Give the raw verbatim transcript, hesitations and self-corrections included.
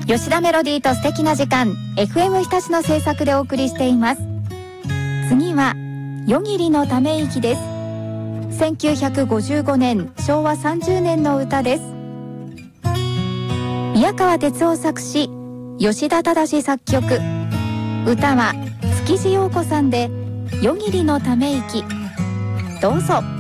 吉田メロディーと素敵な時間、 エフエム 日立の制作でお送りしています。次は夜霧のため息です。せんきゅうひゃくごじゅうごねん、しょうわさんじゅうねんの歌です。宮川哲夫作詞、吉田忠作曲。歌は築地陽子さんで夜霧のため息。どうぞ。